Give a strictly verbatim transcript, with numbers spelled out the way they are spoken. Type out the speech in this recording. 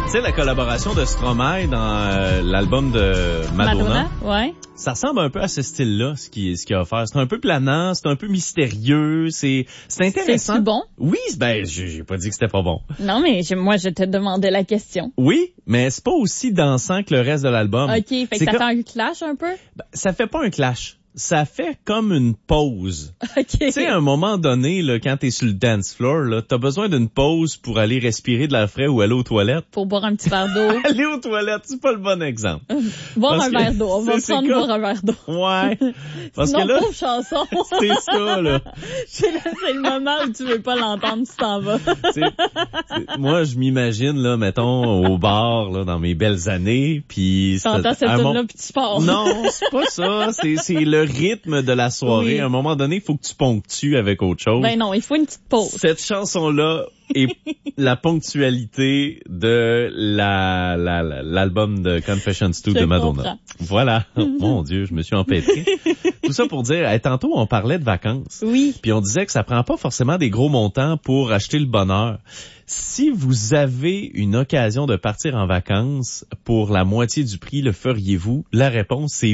Tu sais, la collaboration de Stromae dans euh, l'album de Madonna, Madonna, ouais. Ça ressemble un peu à ce style-là, ce qui ce qu'il a offert. C'est un peu planant, c'est un peu mystérieux, c'est c'est intéressant. C'est bon? Oui, ben j'ai, j'ai pas dit que c'était pas bon. Non, mais je, moi, je te demandais la question. Oui, mais c'est pas aussi dansant que le reste de l'album. OK, fait que C'est ça comme- fait un clash un peu? Ben, ça fait pas un clash. Ça fait comme une pause. OK. Tu sais, à un moment donné, là, quand t'es sur le dance floor, là, t'as besoin d'une pause pour aller respirer de l'air frais ou aller aux toilettes. Pour boire un petit verre d'eau. Aller aux toilettes, c'est pas le bon exemple. Boire Parce un que verre d'eau. On va c'est- c'est prendre comme- boire un verre d'eau. Ouais. Parce Sinon, que là, pauvre chanson. c'est ça, là. c'est, le, c'est le moment où tu veux pas l'entendre, tu t'en vas. C'est- c'est- moi, je m'imagine, là, mettons, au bar, là, dans mes belles années, puis... c'est- T'entends cette à un tune-là moment- puis tu pars. Non, c'est pas ça. C'est, c'est le rythme de la soirée. Oui. À un moment donné, il faut que tu ponctues avec autre chose. Ben non, il faut une petite pause. Cette chanson-là est la ponctualité de la, la, la- l'album de Confessions deux Je de Madonna. comprends. Voilà. Mon Dieu, je me suis empêtré. Tout ça pour dire, hey, tantôt, on parlait de vacances. Oui. Puis on disait que ça prend pas forcément des gros montants pour acheter le bonheur. Si vous avez une occasion de partir en vacances pour la moitié du prix, le feriez-vous? La réponse, c'est